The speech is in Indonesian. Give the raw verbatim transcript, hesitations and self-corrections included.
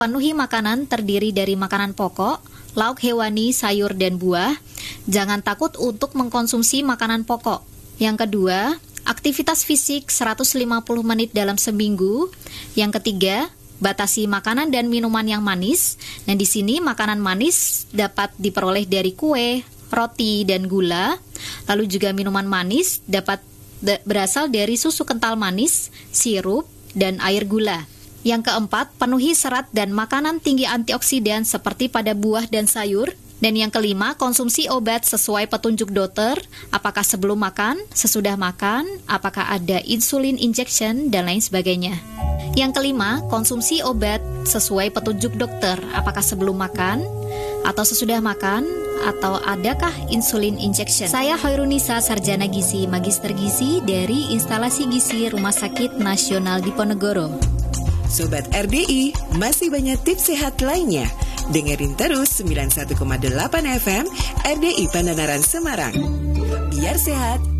Penuhi makanan terdiri dari makanan pokok, lauk hewani, sayur, dan buah. Jangan takut untuk mengkonsumsi makanan pokok. Yang kedua, aktivitas fisik seratus lima puluh menit dalam seminggu. Yang ketiga, batasi makanan dan minuman yang manis. Dan di sini makanan manis dapat diperoleh dari kue, roti, dan gula. Lalu juga minuman manis dapat de- berasal dari susu kental manis, sirup, dan air gula. Yang keempat, penuhi serat dan makanan tinggi antioksidan seperti pada buah dan sayur. Dan yang kelima, konsumsi obat sesuai petunjuk dokter, apakah sebelum makan, sesudah makan, apakah ada insulin injection, dan lain sebagainya. Yang kelima, konsumsi obat sesuai petunjuk dokter, apakah sebelum makan, atau sesudah makan, atau adakah insulin injection. Saya Hoirunisa, sarjana gizi, magister gizi dari instalasi gizi Rumah Sakit Nasional Diponegoro. Sobat R D I, masih banyak tips sehat lainnya. Dengerin terus sembilan puluh satu koma delapan F M R D I Pandanaran Semarang. Biar sehat,